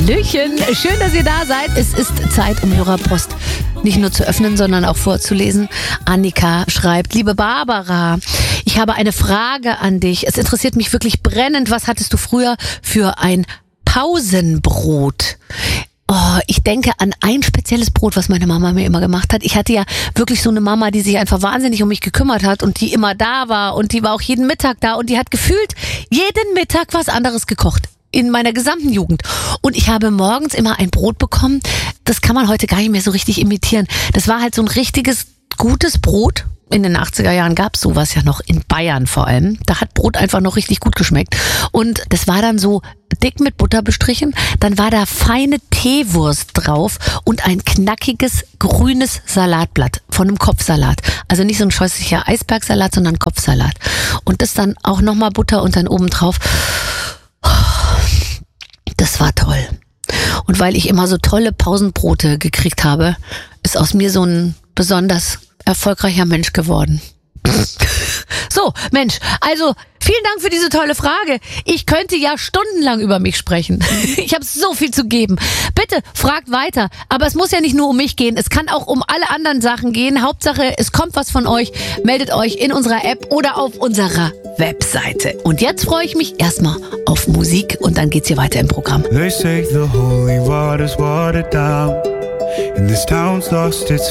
Hallöchen, schön, dass ihr da seid. Es ist Zeit, um Hörerpost nicht nur zu öffnen, sondern auch vorzulesen. Annika schreibt: Liebe Barbara, ich habe eine Frage an dich. Es interessiert mich wirklich brennend. Was hattest du früher für ein Pausenbrot? Oh, ich denke an ein spezielles Brot, was meine Mama mir immer gemacht hat. Ich hatte ja wirklich so eine Mama, die sich einfach wahnsinnig um mich gekümmert hat und die immer da war und die war auch jeden Mittag da und die hat gefühlt jeden Mittag was anderes gekocht. In meiner gesamten Jugend. Und ich habe morgens immer ein Brot bekommen. Das kann man heute gar nicht mehr so richtig imitieren. Das war halt so ein richtiges, gutes Brot. In den 80er Jahren gab es sowas ja noch, in Bayern vor allem. Da hat Brot einfach noch richtig gut geschmeckt. Und das war dann so dick mit Butter bestrichen. Dann war da feine Teewurst drauf und ein knackiges grünes Salatblatt von einem Kopfsalat. Also nicht so ein scheußlicher Eisbergsalat, sondern Kopfsalat. Und das dann auch nochmal Butter und dann oben drauf. Das war toll. Und weil ich immer so tolle Pausenbrote gekriegt habe, ist aus mir so ein besonders erfolgreicher Mensch geworden. So, Mensch, also vielen Dank für diese tolle Frage. Ich könnte ja stundenlang über mich sprechen. Ich habe so viel zu geben. Bitte fragt weiter. Aber es muss ja nicht nur um mich gehen. Es kann auch um alle anderen Sachen gehen. Hauptsache, es kommt was von euch. Meldet euch in unserer App oder auf unserer Webseite. Und jetzt freue ich mich erstmal auf Musik und dann geht's hier weiter im Programm. They say the holy water's watered down, and this town's lost its